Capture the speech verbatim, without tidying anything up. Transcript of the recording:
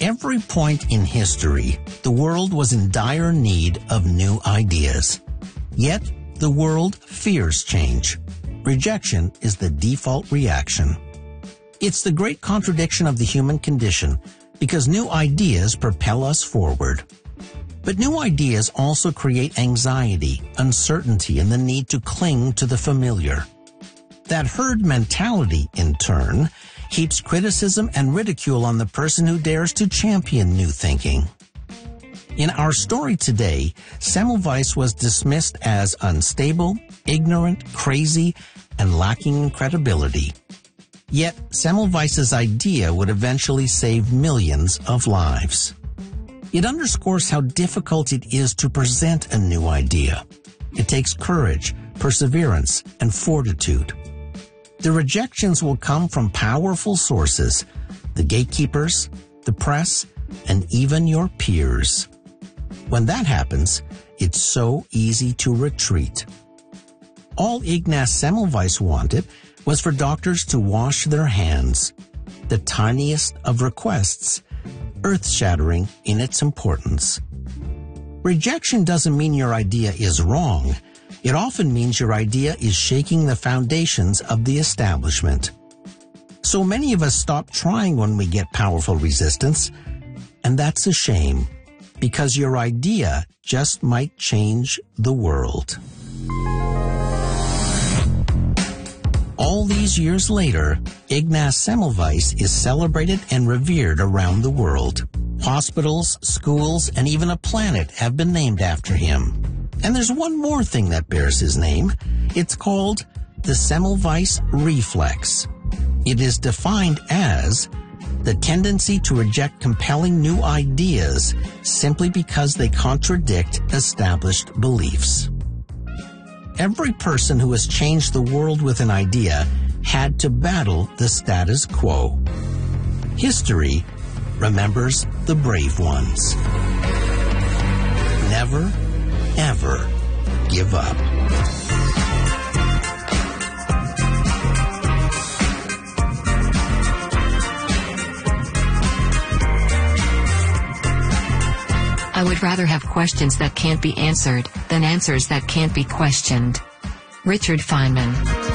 every point in history, the world was in dire need of new ideas. Yet, the world fears change. Rejection is the default reaction. It's the great contradiction of the human condition, because new ideas propel us forward. But new ideas also create anxiety, uncertainty, and the need to cling to the familiar. That herd mentality, in turn, heaps criticism and ridicule on the person who dares to champion new thinking. In our story today, Semmelweis was dismissed as unstable, ignorant, crazy, and lacking in credibility. Yet, Semmelweis's idea would eventually save millions of lives. It underscores how difficult it is to present a new idea. It takes courage, perseverance, and fortitude. The rejections will come from powerful sources, the gatekeepers, the press, and even your peers. When that happens, it's so easy to retreat. All Ignaz Semmelweis wanted was for doctors to wash their hands, the tiniest of requests, earth-shattering in its importance. Rejection doesn't mean your idea is wrong. It often means your idea is shaking the foundations of the establishment. So many of us stop trying when we get powerful resistance, and that's a shame, because your idea just might change the world. All these years later, Ignaz Semmelweis is celebrated and revered around the world. Hospitals, schools, and even a planet have been named after him. And there's one more thing that bears his name. It's called the Semmelweis reflex. It is defined as the tendency to reject compelling new ideas simply because they contradict established beliefs. Every person who has changed the world with an idea had to battle the status quo. History remembers the brave ones. Never, ever give up. I would rather have questions that can't be answered than answers that can't be questioned. Richard Feynman.